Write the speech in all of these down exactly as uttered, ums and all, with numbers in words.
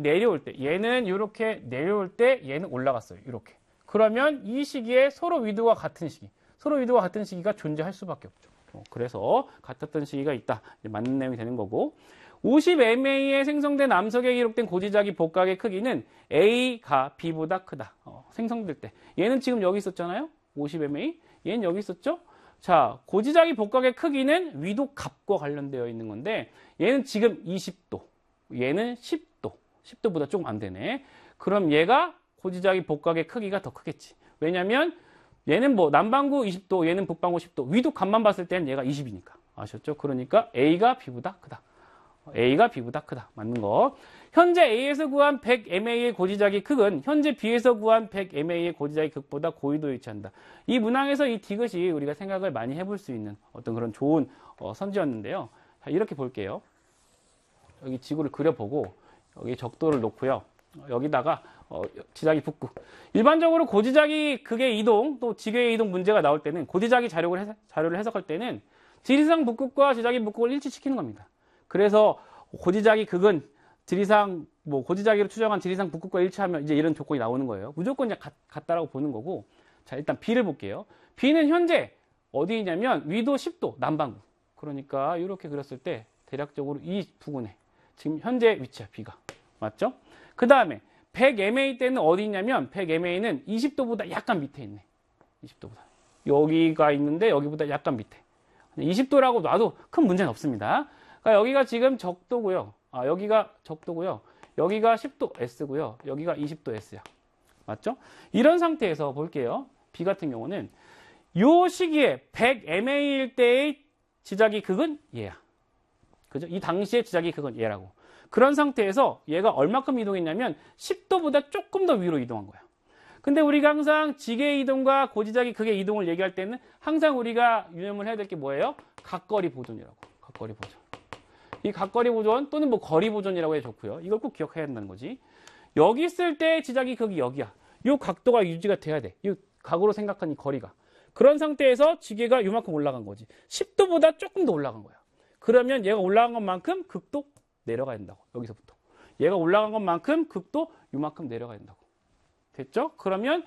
내려올 때, 얘는 이렇게 내려올 때 얘는 올라갔어요. 이렇게. 그러면 이 시기에 서로 위도가 같은 시기, 서로 위도가 같은 시기가 존재할 수밖에 없죠. 어, 그래서 같았던 시기가 있다. 맞는 내용이 되는 거고, 오십 엠에이에 생성된 암석에 기록된 고지자기 복각의 크기는 A가 B보다 크다. 어, 생성될 때. 얘는 지금 여기 있었잖아요. 오십 엠에이. 얘는 여기 있었죠. 자, 고지자기 복각의 크기는 위도 값과 관련되어 있는 건데, 얘는 지금 이십 도, 얘는 십 도, 십 도보다 조금 안 되네. 그럼 얘가 고지자기 복각의 크기가 더 크겠지. 왜냐면 얘는 뭐 남반구 이십 도, 얘는 북반구 십 도. 위도 값만 봤을 때는 얘가 이십이니까. 아셨죠? 그러니까 A가 B보다 크다. A가 B보다 크다. 맞는 거. 현재 A에서 구한 백 엠에이의 고지자기 극은 현재 B에서 구한 백 엠에이의 고지자기 극보다 고위도에 위치한다. 이 문항에서 이 디귿이 우리가 생각을 많이 해볼 수 있는 어떤 그런 좋은 어, 선지였는데요. 자, 이렇게 볼게요. 여기 지구를 그려보고 여기 적도를 놓고요. 여기다가 어, 지자기 북극. 일반적으로 고지자기 극의 이동 또 지궤의 이동 문제가 나올 때는 고지자기 자료를, 해석, 자료를 해석할 때는 지리상 북극과 지자기 북극을 일치시키는 겁니다. 그래서 고지자기 극은 지리상 뭐 고지자기로 추정한 지리상 북극과 일치하면 이제 이런 조건이 나오는 거예요. 무조건 이제 같, 같다라고 보는 거고. 자, 일단 B를 볼게요. B는 현재 어디 있냐면 위도 십 도 남반구. 그러니까 이렇게 그렸을 때 대략적으로 이 부근에 지금 현재 위치야, B가. 맞죠? 그 다음에 백 엠에이 때는 어디 있냐면 백 엠에이는 이십 도보다 약간 밑에 있네. 이십 도보다. 여기가 있는데 여기보다 약간 밑에. 이십 도라고 놔도 큰 문제는 없습니다. 그러니까 여기가 지금 적도고요. 아, 여기가 적도고요. 여기가 십 도 S고요. 여기가 이십 도 S야. 맞죠? 이런 상태에서 볼게요. B 같은 경우는 요 시기에 백 엠에이일 때의 지자기 극은 얘야. 그죠? 이 당시의 지자기 극은 얘라고. 그런 상태에서 얘가 얼마큼 이동했냐면 십 도보다 조금 더 위로 이동한 거야. 근데 우리가 항상 지궤 이동과 고지자기 극의 이동을 얘기할 때는 항상 우리가 유념을 해야 될 게 뭐예요? 각거리 보존이라고. 각거리 보존. 이 각거리 보존 또는 뭐 거리 보존이라고 해 좋고요. 이걸 꼭 기억해야 한다는 거지. 여기 있을 때 지자기 극이 여기야. 이 각도가 유지가 돼야 돼. 이 각으로 생각한 이 거리가. 그런 상태에서 지궤가 요만큼 올라간 거지. 십 도보다 조금 더 올라간 거야. 그러면 얘가 올라간 것만큼 극도 내려가야 된다고. 여기서부터. 얘가 올라간 것만큼 극도 요만큼 내려가야 된다고. 됐죠? 그러면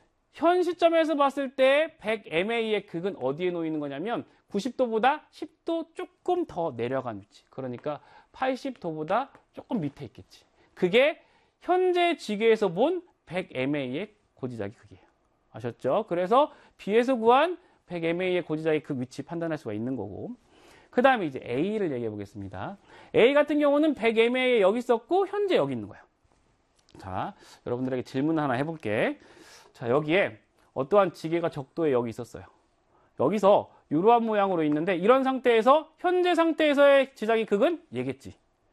현 시점에서 봤을 때 백 엠에이의 극은 어디에 놓이는 거냐면 구십 도보다 십 도 조금 더 내려간 위치. 그러니까 팔십 도보다 조금 밑에 있겠지. 그게 현재 지궤에서 본 백 엠에이의 고지자기 극이에요. 아셨죠? 그래서 B에서 구한 백 엠에이의 고지자기 극 위치 판단할 수가 있는 거고. 그 다음에 이제 A를 얘기해 보겠습니다. A 같은 경우는 백 엠에이에 여기 있었고 현재 여기 있는 거예요. 자, 여러분들에게 질문 하나 해볼게. 자, 여기에 어떠한 지궤가 적도에 여기 있었어요. 여기서 이러한 모양으로 있는데 이런 상태에서 현재 상태에서의 지자기 극은 얘겠지.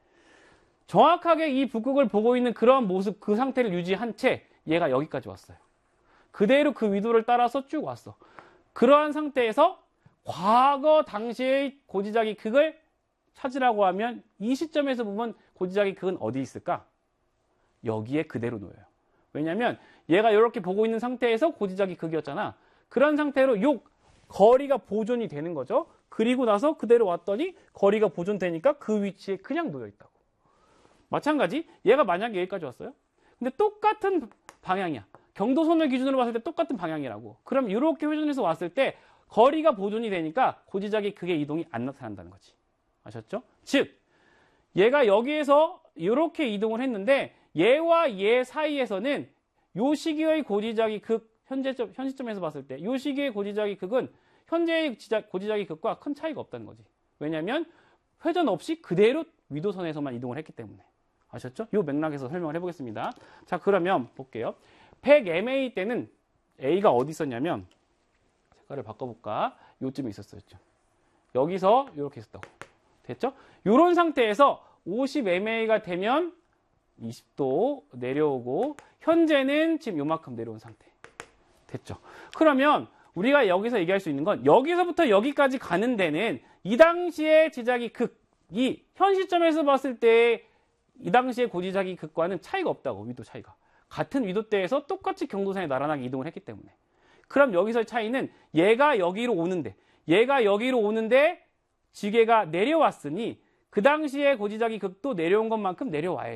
정확하게 이 북극을 보고 있는 그런 모습, 그 상태를 유지한 채 얘가 여기까지 왔어요. 그대로 그 위도를 따라서 쭉 왔어. 그러한 상태에서 과거 당시의 고지자기 극을 찾으라고 하면 이 시점에서 보면 고지자기 극은 어디 있을까? 여기에 그대로 놓여요. 왜냐면 얘가 이렇게 보고 있는 상태에서 고지자기 극이었잖아. 그런 상태로 요 거리가 보존이 되는 거죠. 그리고 나서 그대로 왔더니 거리가 보존되니까 그 위치에 그냥 놓여 있다고. 마찬가지 얘가 만약에 여기까지 왔어요. 근데 똑같은 방향이야. 경도선을 기준으로 봤을 때 똑같은 방향이라고. 그럼 이렇게 회전해서 왔을 때 거리가 보존이 되니까 고지자기 극의 이동이 안 나타난다는 거지. 아셨죠? 즉 얘가 여기에서 이렇게 이동을 했는데 얘와 얘 사이에서는 요 시기의 고지자기 극, 현재점, 현 시점에서 봤을 때 요 시기의 고지자기 극은 현재의 고지자기 극과 큰 차이가 없다는 거지. 왜냐면 회전 없이 그대로 위도선에서만 이동을 했기 때문에. 아셨죠? 요 맥락에서 설명을 해보겠습니다. 자, 그러면 볼게요. 백 엠에이 때는 A가 어디 있었냐면 색깔을 바꿔볼까? 요쯤에 있었어요. 여기서 이렇게 있었다고. 됐죠? 요런 상태에서 오십 엠에이가 되면 이십 도 내려오고 현재는 지금 요만큼 내려온 상태. 됐죠? 그러면 우리가 여기서 얘기할 수 있는 건 여기서부터 여기까지 가는 데는 이 당시의 지자기 극이 현 시점에서 봤을 때 이 당시의 고지자기 극과는 차이가 없다고. 위도 차이가. 같은 위도대에서 똑같이 경도선에 나란하게 이동을 했기 때문에. 그럼 여기서의 차이는 얘가 여기로 오는데 얘가 여기로 오는데 지궤가 내려왔으니 그 당시에 고지자기 극도 내려온 것만큼 내려와야지.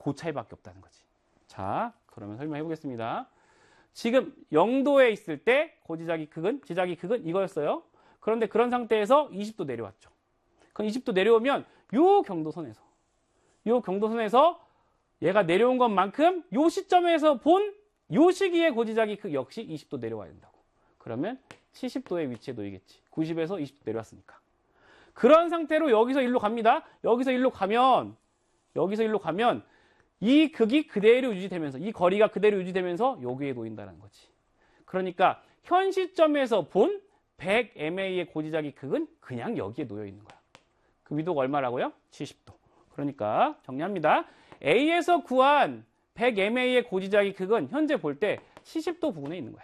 그 차이밖에 없다는 거지. 자, 그러면 설명해 보겠습니다. 지금 영도에 있을 때 고지자기 극은, 지자기 극은 이거였어요. 그런데 그런 상태에서 이십 도 내려왔죠. 그럼 이십 도 내려오면 요 경도선에서, 요 경도선에서 얘가 내려온 것만큼 요 시점에서 본 요 시기의 고지자기 극 역시 이십 도 내려와야 된다고. 그러면 칠십 도의 위치에 놓이겠지. 구십에서 이십 도 내려왔으니까. 그런 상태로 여기서 일로 갑니다. 여기서 일로 가면, 여기서 일로 가면 이 극이 그대로 유지되면서, 이 거리가 그대로 유지되면서 여기에 놓인다는 거지. 그러니까 현 시점에서 본 백 엠에이의 고지자기 극은 그냥 여기에 놓여 있는 거야. 그 위도가 얼마라고요? 칠십 도. 그러니까 정리합니다. A에서 구한 백 엠에이의 고지자기 극은 현재 볼 때 칠십 도 부근에 있는 거야.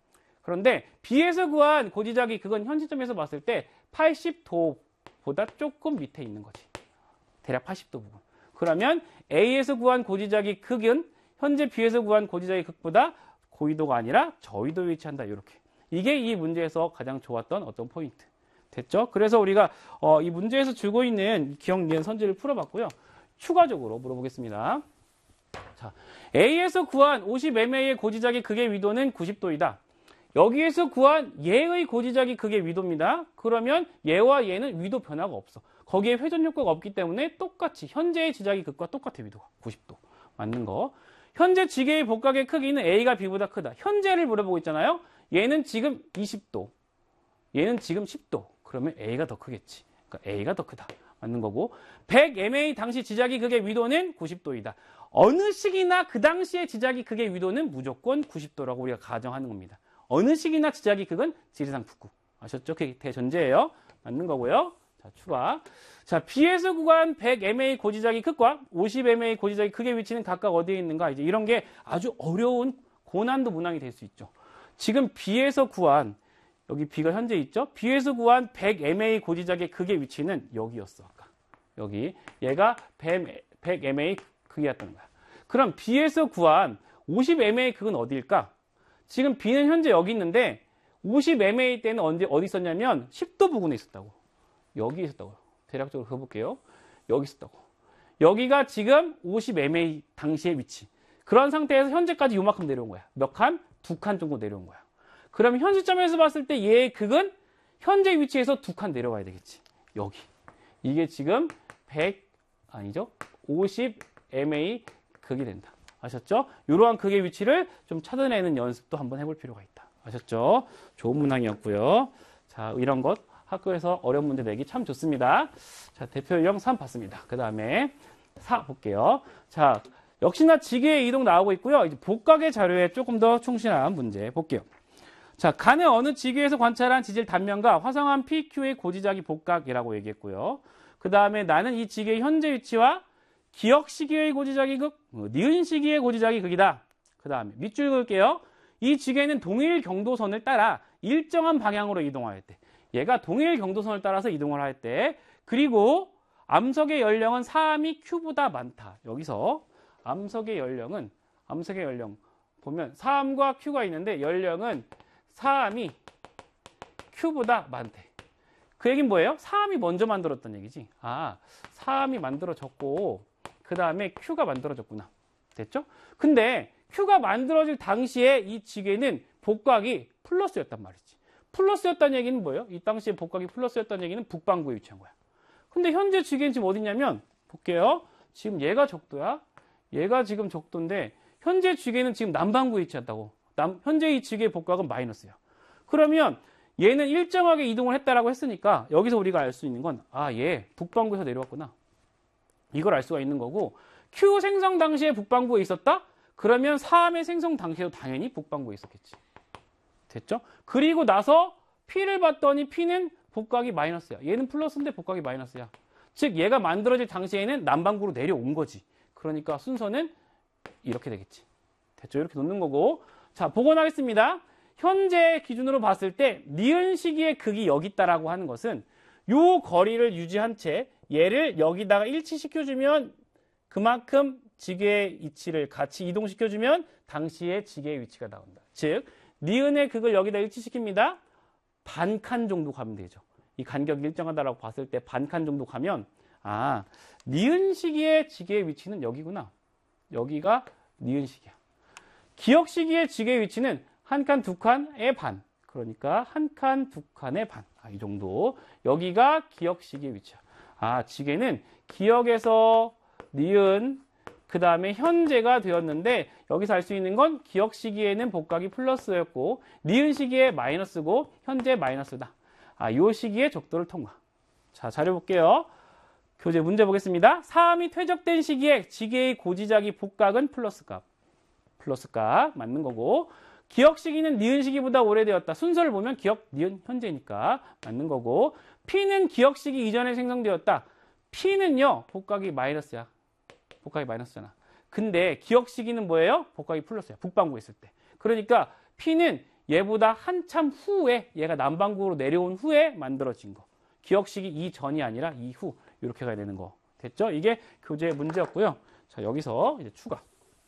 그런데 B에서 구한 고지자기 극은 현 시점에서 봤을 때 팔십 도보다 조금 밑에 있는 거지. 대략 팔십 도 부근. 그러면 A에서 구한 고지자기 극은 현재 B에서 구한 고지자기 극보다 고위도가 아니라 저위도에 위치한다. 이렇게. 이게 이 문제에서 가장 좋았던 어떤 포인트. 됐죠? 그래서 우리가 어, 이 문제에서 주고 있는 기억, 니은, 선지를 풀어봤고요. 추가적으로 물어보겠습니다. 자, A에서 구한 오십 엠에이의 고지자기 극의 위도는 구십 도이다. 여기에서 구한 얘의 고지자기 극의 위도입니다. 그러면 얘와 얘는 위도 변화가 없어. 거기에 회전 효과가 없기 때문에 똑같이 현재의 지자기 극과 똑같아. 위도가 구십 도. 맞는 거. 현재 지게의 복각의 크기는 A가 B보다 크다. 현재를 물어보고 있잖아요. 얘는 지금 이십 도. 얘는 지금 십 도. 그러면 A가 더 크겠지. 그러니까 A가 더 크다. 맞는 거고. 백 엠에이 당시 지자기 극의 위도는 구십 도이다. 어느 시기나 그 당시의 지자기 극의 위도는 무조건 구십 도라고 우리가 가정하는 겁니다. 어느 시기나 지자기 극은 지리산 북극. 아셨죠? 그게 대전제예요. 맞는 거고요. 자, 추가. 자, B에서 구한 백 엠에이 고지자기 극과 오십 엠에이 고지자기 극의 위치는 각각 어디에 있는가? 이제 이런 게 아주 어려운 고난도 문항이 될 수 있죠. 지금 B에서 구한, 여기 B가 현재 있죠? B에서 구한 백 엠에이 고지자기 극의 위치는 여기였어. 아까. 여기. 얘가 백 엠에이 극이었던 거야. 그럼 B에서 구한 오십 엠에이 극은 어디일까? 지금 B는 현재 여기 있는데 오십 엠에이 때는 언제, 어디 있었냐면 십 도 부근에 있었다고. 여기 있었다고요. 대략적으로 그어볼게요. 여기 있었다고. 여기가 지금 오십 엠에이 당시의 위치. 그런 상태에서 현재까지 요만큼 내려온 거야. 몇 칸? 두 칸 정도 내려온 거야. 그럼 현 시점에서 봤을 때 얘의 극은 현재 위치에서 두 칸 내려와야 되겠지. 여기. 이게 지금 백, 아니죠? 오십 엠에이 극이 된다. 아셨죠? 이러한 극의 위치를 좀 찾아내는 연습도 한번 해볼 필요가 있다. 아셨죠? 좋은 문항이었고요. 자, 이런 것 학교에서 어려운 문제 내기 참 좋습니다. 자, 대표 유형 삼 봤습니다. 그 다음에 사 볼게요. 자, 역시나 지게의 이동 나오고 있고요. 이제 복각의 자료에 조금 더 충실한 문제 볼게요. 자, 간의 어느 지게에서 관찰한 지질 단면과 화성한 피큐의 고지자기 복각이라고 얘기했고요. 그 다음에 나는 이 지게의 현재 위치와 기역 시기의 고지자기 극, 니은 시기의 고지자기 극이다. 그 다음에 밑줄 그을게요. 이 지게는 동일 경도선을 따라 일정한 방향으로 이동할 때, 얘가 동일 경도선을 따라서 이동을 할 때, 그리고 암석의 연령은 사암이 Q보다 많다. 여기서 암석의 연령은, 암석의 연령 보면 사암과 Q가 있는데 연령은 사암이 Q보다 많대. 그 얘기는 뭐예요? 사암이 먼저 만들었다는 얘기지. 아, 사암이 만들어졌고 그 다음에 Q가 만들어졌구나. 됐죠? 근데 Q가 만들어질 당시에 이 지게는 복각이 플러스였단 말이지. 플러스였다는 얘기는 뭐예요? 이 당시에 복각이 플러스였다는 얘기는 북반구에 위치한 거야. 근데 현재 지게는 지금 어디냐면, 볼게요. 지금 얘가 적도야. 얘가 지금 적도인데 현재 지게는 지금 남반구에 위치한다고. 남, 현재 이 지게의 복각은 마이너스야. 그러면 얘는 일정하게 이동을 했다라고 했으니까 여기서 우리가 알 수 있는 건, 아, 얘 북반구에서 내려왔구나. 이걸 알 수가 있는 거고, Q 생성 당시에 북반구에 있었다? 그러면 사암의 생성 당시에도 당연히 북반구에 있었겠지. 됐죠? 그리고 나서 P를 봤더니 P는 복각이 마이너스야. 얘는 플러스인데 복각이 마이너스야. 즉 얘가 만들어질 당시에는 남반구로 내려온 거지. 그러니까 순서는 이렇게 되겠지. 됐죠? 이렇게 놓는 거고. 자, 복원하겠습니다. 현재 기준으로 봤을 때 니은 시기의 극이 여기 있다라고 하는 것은 요 거리를 유지한 채 얘를 여기다가 일치시켜주면 그만큼 지게의 위치를 같이 이동시켜주면 당시의 지게의 위치가 나온다. 즉 니은의 극을 여기다 일치시킵니다. 반 칸 정도 가면 되죠. 이 간격이 일정하다라고 봤을 때 반 칸 정도 가면, 아, 니은 시기의 지게의 위치는 여기구나. 여기가 니은식이야. 기역 시기의 지게의 위치는 한 칸, 두 칸의 반. 그러니까 한 칸, 두 칸의 반. 아, 이 정도. 여기가 기역 시기의 위치야. 아, 지게는 기역에서 니은, 그 다음에 현재가 되었는데 여기서 알 수 있는 건 기역 시기에는 복각이 플러스였고 니은 시기에 마이너스고 현재 마이너스다. 아, 요 시기의 적도를 통과. 자, 자료 볼게요. 교재 문제 보겠습니다. 사함이 퇴적된 시기에 지게의 고지자기 복각은 플러스값. 플러스값 맞는 거고 기역 시기는 니은 시기보다 오래되었다. 순서를 보면 기역, 니은, 현재니까 맞는 거고 P는 기역 시기 이전에 생성되었다. P는요 복각이 마이너스야. 복각이 마이너스잖아. 근데 기역 시기는 뭐예요? 복각이 플러스야. 북반구 있을 때. 그러니까 P는 얘보다 한참 후에 얘가 남반구로 내려온 후에 만들어진 거. 기역 시기 이전이 아니라 이후. 이렇게 가야 되는 거. 됐죠? 이게 교재 문제였고요. 자, 여기서 이제 추가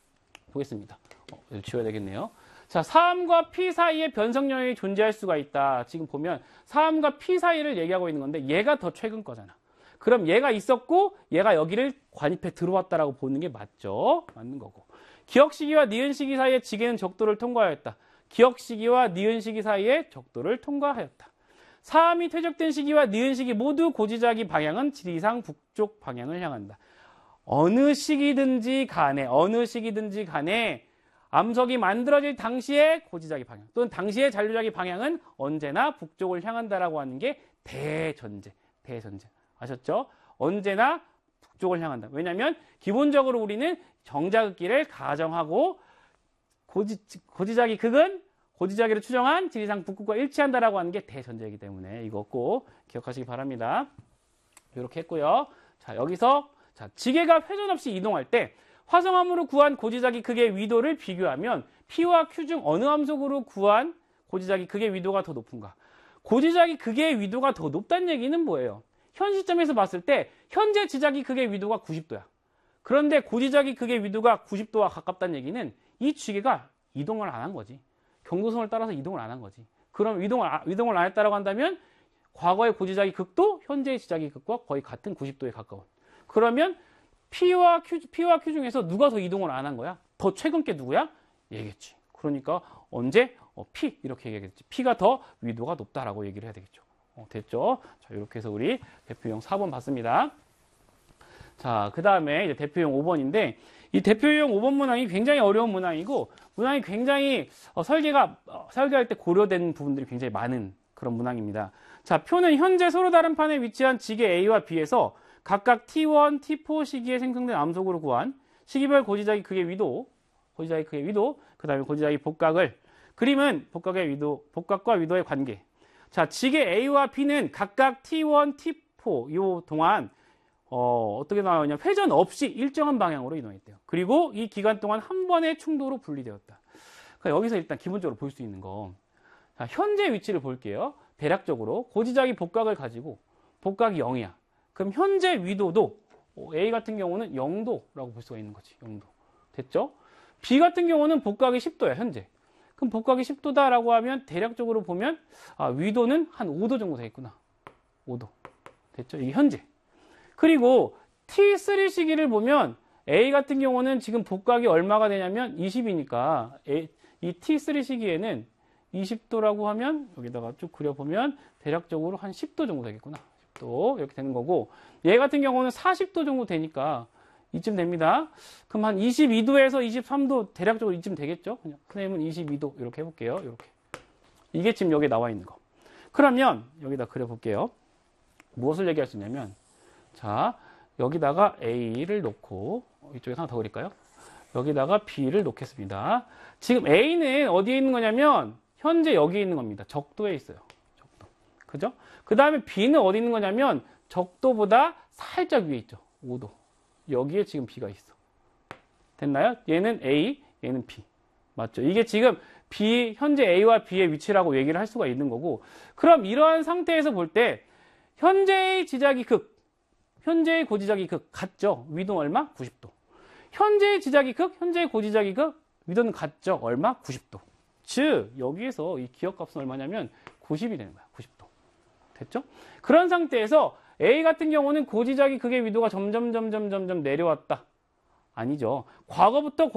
보겠습니다. 어, 이거 지워야 되겠네요. 자, 사함과 P 사이에 변성 영역이 존재할 수가 있다. 지금 보면 사함과 P 사이를 얘기하고 있는 건데 얘가 더 최근 거잖아. 그럼 얘가 있었고 얘가 여기를 관입해 들어왔다라고 보는 게 맞죠? 맞는 거고. 기역 시기와 니은 시기 사이에 지게는 적도를 통과하였다. 기역 시기와 니은 시기 사이에 적도를 통과하였다. 사함이 퇴적된 시기와 니은 시기 모두 고지자기 방향은 지리상 북쪽 방향을 향한다. 어느 시기든지 간에 어느 시기든지 간에 암석이 만들어질 당시의 고지자기 방향 또는 당시의 잔류자기 방향은 언제나 북쪽을 향한다라고 하는 게 대전제. 대전제. 아셨죠? 언제나 북쪽을 향한다. 왜냐하면 기본적으로 우리는 정자극기를 가정하고 고지, 고지자기 극은 고지자기를 추정한 지리상 북극과 일치한다라고 하는 게 대전제이기 때문에 이거 꼭 기억하시기 바랍니다. 이렇게 했고요. 자, 여기서 자, 지게가 회전 없이 이동할 때 화성함으로 구한 고지자기 극의 위도를 비교하면 P와 Q 중 어느 함석으로 구한 고지자기 극의 위도가 더 높은가? 고지자기 극의 위도가 더 높다는 얘기는 뭐예요? 현 시점에서 봤을 때 현재 지자기 극의 위도가 구십 도야. 그런데 고지자기 극의 위도가 구십 도와 가깝다는 얘기는 이 지게가 이동을 안 한 거지. 경도선을 따라서 이동을 안 한 거지. 그럼 이동을, 이동을 안 했다고 한다면 과거의 고지자기 극도 현재의 지자기 극과 거의 같은 구십 도에 가까운. 그러면 P와 Q, P와 Q 중에서 누가 더 이동을 안 한 거야? 더 최근 게 누구야? 얘겠지. 그러니까 언제? 어, P 이렇게 얘기하겠지. P가 더 위도가 높다라고 얘기를 해야 되겠죠. 어, 됐죠? 자, 이렇게 해서 우리 대표용 사 번 봤습니다. 자, 그 다음에 이제 대표용 오 번인데 이 대표용 오 번 문항이 굉장히 어려운 문항이고 문항이 굉장히 어, 설계가 어, 설계할 때 고려된 부분들이 굉장히 많은 그런 문항입니다. 자, 표는 현재 서로 다른 판에 위치한 지게 A와 B에서 각각 티 원, 티 포 시기에 생성된 암석으로 구한 시기별 고지자기 극의 위도, 고지자기 극의 위도, 그 다음에 고지자기 복각을 그림은 복각의 위도, 복각과 위도의 관계. 자, 지게 A와 B는 각각 티 원, 티 포 요 동안 어, 어떻게 나오냐? 회전 없이 일정한 방향으로 이동했대요. 그리고 이 기간 동안 한 번의 충돌로 분리되었다. 그러니까 여기서 일단 기본적으로 볼 수 있는 거. 자, 현재 위치를 볼게요. 대략적으로 고지자기 복각을 가지고 복각이 영이야. 그럼 현재 위도도 A 같은 경우는 영 도라고 볼 수가 있는 거지. 영 도. 됐죠? B 같은 경우는 복각이 십 도야, 현재. 그럼 복각이 십 도다라고 하면 대략적으로 보면 아, 위도는 한 오 도 정도 되겠구나. 오 도. 됐죠? 이게 현재. 그리고 티 쓰리 시기를 보면 A 같은 경우는 지금 복각이 얼마가 되냐면 이십이니까 이 티 쓰리 시기에는 이십 도라고 하면 여기다가 쭉 그려보면 대략적으로 한 십 도 정도 되겠구나. 십 도 이렇게 되는 거고 얘 같은 경우는 사십 도 정도 되니까 이쯤 됩니다. 그럼 한 이십이 도에서 이십삼 도 대략적으로 이쯤 되겠죠? 선생님은 이십이 도 이렇게 해볼게요. 이렇게. 이게 지금 여기에 나와 있는 거. 그러면 여기다 그려볼게요. 무엇을 얘기할 수 있냐면 자, 여기다가 A를 놓고 이쪽에 하나 더 그릴까요? 여기다가 B를 놓겠습니다. 지금 A는 어디에 있는 거냐면 현재 여기에 있는 겁니다. 적도에 있어요. 적도. 그죠? 그 다음에 B는 어디 있는 거냐면 적도보다 살짝 위에 있죠. 오 도. 여기에 지금 B가 있어. 됐나요? 얘는 A, 얘는 B. 맞죠? 이게 지금 B, 현재 A와 B의 위치라고 얘기를 할 수가 있는 거고 그럼 이러한 상태에서 볼 때 현재의 지자기 극 현재의 고지자기 극 같죠? 위도는 얼마? 구십 도. 현재의 지자기 극, 현재의 고지자기 극, 위도는 같죠? 얼마? 구십 도. 즉, 여기에서 이 기억값은 얼마냐면 구십이 되는 거야. 구십 도. 됐죠? 그런 상태에서 A 같은 경우는 고지자기 극의 위도가 점점, 점점, 점점 내려왔다. 아니죠. 과거부터